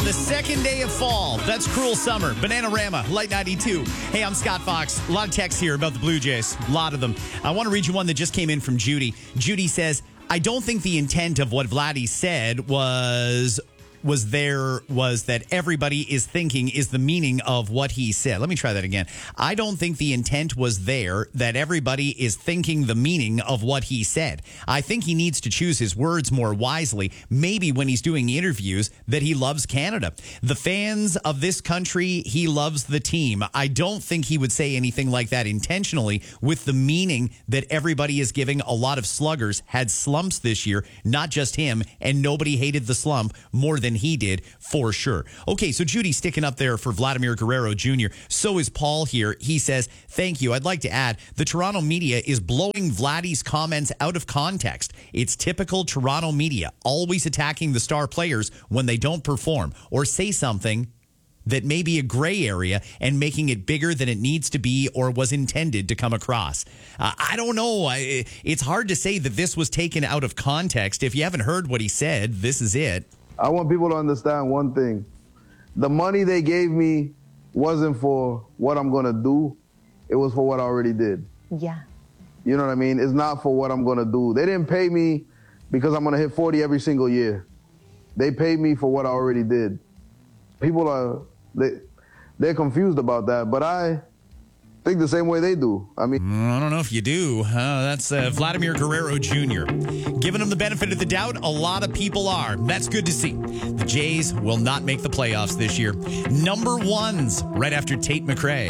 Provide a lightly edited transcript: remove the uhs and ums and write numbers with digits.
the second day of fall. That's Cruel Summer. Bananarama, Light 92. Hey, I'm Scott Fox. A lot of texts here about the Blue Jays. A lot of them. I want to read you one that just came in from Judy. Judy says, I don't think the intent of what Vladdy said was that everybody is thinking is the meaning of what he said. Let me try that again. I don't think the intent was there that everybody is thinking the meaning of what he said. I think he needs to choose his words more wisely, maybe when he's doing interviews, that he loves Canada. The fans of this country, he loves the team. I don't think he would say anything like that intentionally with the meaning that everybody is giving. A lot of sluggers had slumps this year, not just him, and nobody hated the slump more than he did, for sure. Okay, so Judy's sticking up there for Vladimir Guerrero Jr. So is Paul here. He says, thank you. I'd like to add, the Toronto media is blowing Vladdy's comments out of context. It's typical Toronto media, always attacking the star players when they don't perform or say something that may be a gray area and making it bigger than it needs to be or was intended to come across. I don't know. It's hard to say that this was taken out of context. If you haven't heard what he said, this is it. I want people to understand one thing. The money they gave me wasn't for what I'm going to do. It was for what I already did. Yeah. You know what I mean? It's not for what I'm going to do. They didn't pay me because I'm going to hit 40 every single year. They paid me for what I already did. People are, they're confused about that, but I think the same way they do. I mean, I don't know if you do. That's Vladimir Guerrero Jr. Giving him the benefit of the doubt, a lot of people are. That's good to see. The Jays will not make the playoffs this year. Number ones right after Tate McRae.